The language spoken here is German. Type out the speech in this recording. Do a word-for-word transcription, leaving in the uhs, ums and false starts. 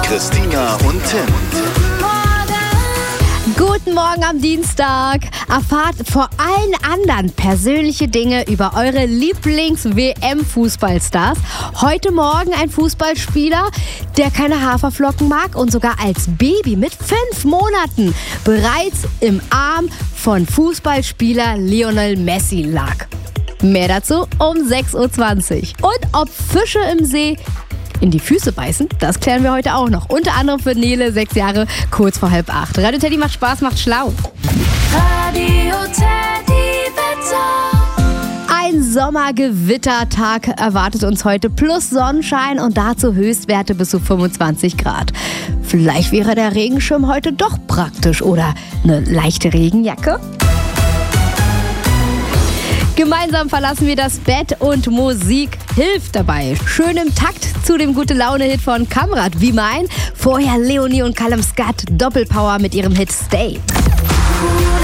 Christina und Tim. Guten Morgen am Dienstag. Erfahrt vor allen anderen persönliche Dinge über eure Lieblings-W M-Fußballstars. Heute Morgen ein Fußballspieler, der keine Haferflocken mag und sogar als Baby mit fünf Monaten bereits im Arm von Fußballspieler Lionel Messi lag. Mehr dazu um sechs Uhr zwanzig. Und ob Fische im See in die Füße beißen, das klären wir heute auch noch. Unter anderem für Nele, sechs Jahre, kurz vor halb acht. Radio Teddy macht Spaß, macht schlau. Radio Teddy Wetter. Ein Sommergewittertag erwartet uns heute, plus Sonnenschein und dazu Höchstwerte bis zu fünfundzwanzig Grad. Vielleicht wäre der Regenschirm heute doch praktisch oder eine leichte Regenjacke. Gemeinsam verlassen wir das Bett und Musik hilft dabei. Schön im Takt zu dem Gute-Laune-Hit von Kamrat, wie mein. Vorher Leonie und Callum Scott, Doppelpower mit ihrem Hit Stay.